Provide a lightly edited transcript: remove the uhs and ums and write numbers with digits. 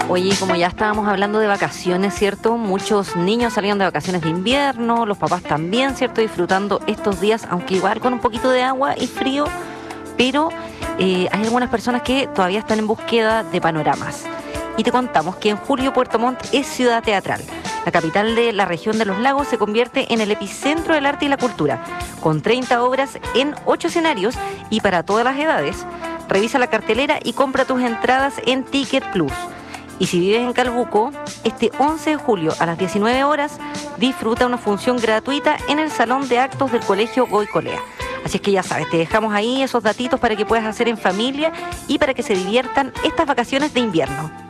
Oye, como ya estábamos hablando de vacaciones, ¿cierto? Muchos niños salieron de vacaciones de invierno, los papás también, ¿cierto? Disfrutando estos días, aunque igual con un poquito de agua y frío, pero hay algunas personas que todavía están en búsqueda de panoramas. Y te contamos que en julio Puerto Montt es ciudad teatral. La capital de la región de los lagos se convierte en el epicentro del arte y la cultura, con 30 obras en 8 escenarios y para todas las edades. Revisa la cartelera y compra tus entradas en Ticket Plus. Y si vives en Calbuco, este 11 de julio a las 19 horas, disfruta una función gratuita en el Salón de Actos del Colegio Goicolea. Así es que ya sabes, te dejamos ahí esos datitos para que puedas hacer en familia y para que se diviertan estas vacaciones de invierno.